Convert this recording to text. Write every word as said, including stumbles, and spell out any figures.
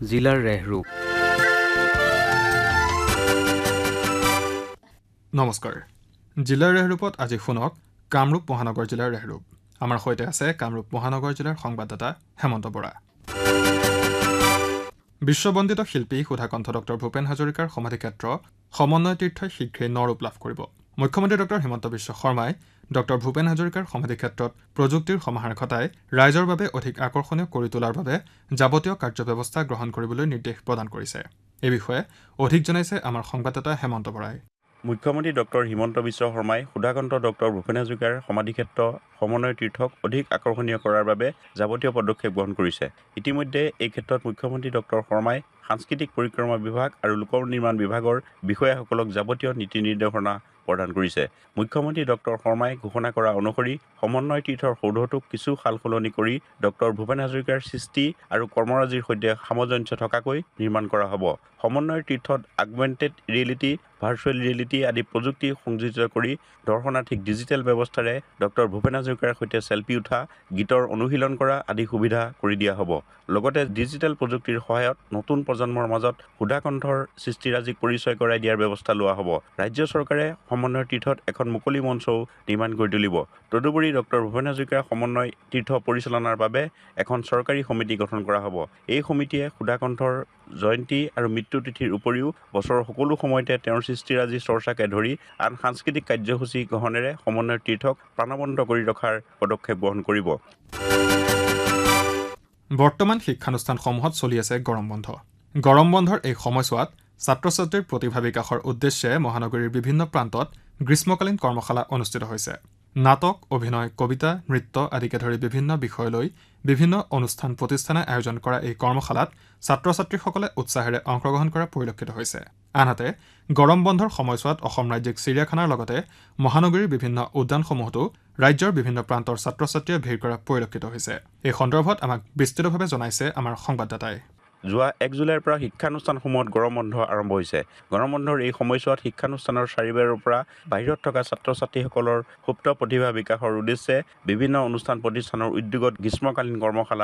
জিলাৰ ৰেহৰূপ। নমস্কাৰ। জিলাৰ ৰেহৰূপত আজি শুনক কামৰূপ মহানগৰ জিলাৰ ৰেহৰূপ। আমাৰ সৈতে আছে কামৰূপ মহানগৰ জিলাৰ সংবাদদাতা হেমন্ত বৰা। বিশ্ববন্দিত শিল্পী সুধাকণ্ঠ ডক্টৰ ভূপেন হাজৰিকাৰ সমাধিক্ষেত্ৰ সমন্বয় তীৰ্থই শীঘ্ৰেই নৰূপ লাভ কৰিব। মুখ্যমন্ত্ৰী ডক্টৰ হিমন্ত বিশ্ব শৰ্মাই ডক্টৰ ভূপেন হাজৰিকাৰ সমাধিক্ষেত্ৰত প্ৰযুক্তিৰ সমাহাৰ ঘটাই ৰাইজৰ বাবে অধিক আকৰ্ষণীয় কৰি তোলাৰ বাবে যাৱতীয় কাৰ্যব্যৱস্থা গ্ৰহণ কৰিবলৈ নিৰ্দেশ প্ৰদান কৰিছে। এই বিষয়ে অধিক জনাইছে আমাৰ সংবাদদাতা হেমন্ত বৰাই। মুখ্যমন্ত্ৰী ডক্টৰ হিমন্ত বিশ্ব শৰ্মাই সুধাকণ্ঠ ডক্টৰ ভূপেন হাজৰিকাৰ সমাধিক্ষেত্ৰ সমন্বয় তীৰ্থক অধিক আকৰ্ষণীয় কৰাৰ বাবে যাৱতীয় পদক্ষেপ গ্ৰহণ কৰিছে। ইতিমধ্যে এই ক্ষেত্ৰত মুখ্যমন্ত্ৰী ডক্টৰ শৰ্মাই সাংস্কৃতিক পৰিক্ৰমা বিভাগ আৰু লোক নিৰ্মাণ বিভাগৰ বিষয়াসকলক যাৱতীয় নীতি নিৰ্দেশনা প্ৰদান কৰিছে। মুখ্যমন্ত্ৰী ডক্টৰ শৰ্মাই ঘোষণা কৰা অনুসৰি সমন্বয় তীৰ্থৰ সৌধটোক কিছু সাল সলনি কৰি ডক্টৰ ভূপেন হাজৰিকাৰ সৃষ্টি আৰু কৰ্মৰাজিৰ সৈতে সামঞ্জস্য থকাকৈ নিৰ্মাণ কৰা হ'ব। সমন্বয় তীৰ্থত আগমেণ্টেড ৰিয়েলিটি, ভাৰ্চুৱেল ৰিয়েলিটি আদি প্ৰযুক্তি সংযোজিত কৰি দৰ্শনাৰ্থীক ডিজিটেল ব্যৱস্থাৰে ডক্টৰ ভূপেন হাজৰিকাৰ সৈতে চেলফি উঠা, গীতৰ অনুশীলন কৰা আদি সুবিধা কৰি দিয়া হ'ব। লগতে ডিজিটেল প্ৰযুক্তিৰ সহায়ত নতুন প্ৰজন্মৰ মাজত সুধাকণ্ঠৰ সৃষ্টিৰাজিক পৰিচয় কৰাই দিয়াৰ ব্যৱস্থা লোৱা হ'ব। ৰাজ্য চৰকাৰে সমন্বয় তীৰ্থত এখন মুকলি মঞ্চও নিৰ্মাণ কৰি তুলিব। তদুপৰি ডক্টৰ ভূপেন হাজৰিকাৰ সমন্বয় তীৰ্থ পৰিচালনাৰ বাবে এখন চৰকাৰী সমিতি গঠন কৰা হ'ব। এই সমিতিয়ে সুধাকণ্ঠৰ জয়ন্তী আৰু মৃত্যু তিথিৰ উপৰিও বছৰৰ সকলো সময়তে তেওঁৰ সৃষ্টিৰাজি চৰ্চাকে ধৰি আন সাংস্কৃতিক কাৰ্যসূচী গ্ৰহণেৰে সমন্বয় তীৰ্থক প্ৰাণবন্ত কৰি ৰখাৰ পদক্ষেপ গ্ৰহণ কৰিব। বৰ্তমান শিক্ষানুষ্ঠানসমূহত চলি আছে গৰম বন্ধ। গৰম বন্ধৰ এই সময়ছোৱাত ছাত্ৰ ছাত্ৰীৰ প্ৰতিভা বিকাশৰ উদ্দেশ্যে মহানগৰীৰ বিভিন্ন প্ৰান্তত গ্ৰীষ্মকালীন কৰ্মশালা অনুষ্ঠিত হৈছে। নাটক, অভিনয়, কবিতা, নৃত্য আদিকে ধৰি বিভিন্ন বিষয় লৈ বিভিন্ন অনুষ্ঠান প্ৰতিষ্ঠানে আয়োজন কৰা এই কৰ্মশালাত ছাত্ৰ ছাত্ৰীসকলে উৎসাহেৰে অংশগ্ৰহণ কৰা পৰিলক্ষিত হৈছে। আনহাতে গৰম বন্ধৰ সময়ছোৱাত অসম ৰাজ্যিক চিৰিয়াখানাৰ লগতে মহানগৰীৰ বিভিন্ন উদ্যানসমূহতো ৰাজ্যৰ বিভিন্ন প্ৰান্তৰ ছাত্ৰ ছাত্ৰীয়ে ভিৰ কৰা পৰিলক্ষিত হৈছে। এই সন্দৰ্ভত আমাক বিস্তৃতভাৱে জনাইছে আমাৰ সংবাদদাতাই। যোৱা এক জুলাইৰ পৰা শিক্ষানুষ্ঠানসমূহত গৰম বন্ধ আৰম্ভ হৈছে। গৰম বন্ধৰ এই সময়ছোৱাত শিক্ষানুষ্ঠানৰ চাৰিবেৰৰ পৰা বাহিৰত থকা ছাত্ৰ ছাত্ৰীসকলৰ সুপ্ত প্ৰতিভা বিকাশৰ উদ্দেশ্যে বিভিন্ন অনুষ্ঠান প্ৰতিষ্ঠানৰ উদ্যোগত গ্ৰীষ্মকালীন কৰ্মশালা